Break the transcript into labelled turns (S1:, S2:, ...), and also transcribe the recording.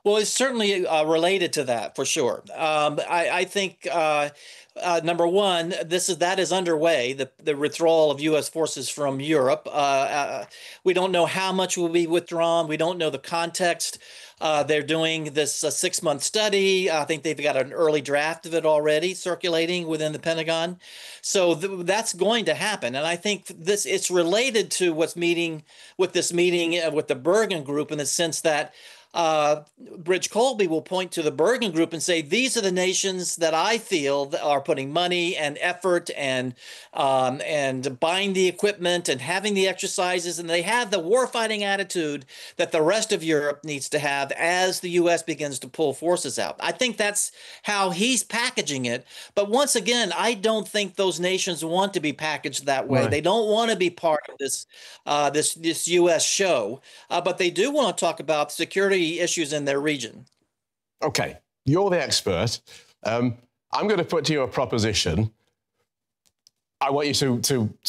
S1: Well, it's certainly related to that for sure. I think number one, that is underway. The withdrawal of U.S. forces from Europe. We don't know how much will be withdrawn. We don't know the context. They're doing this 6-month study. I think they've got an early draft of it already circulating within the Pentagon. So that's going to happen, and I think this it's related to what's meeting with this meeting with the Bergen Group in the sense that Rich Colby will point to the Bergen Group and say, these are the nations that I feel that are putting money and effort and buying the equipment and having the exercises, and they have the warfighting attitude that the rest of Europe needs to have as the U.S. begins to pull forces out. I think that's how he's packaging it. But once again, I don't think those nations want to be packaged that way.
S2: No.
S1: They don't want to be part of this U.S. show, but they do want to talk about security issues in their region.
S2: Okay, you're the expert. I'm going to put to you a proposition. I want you to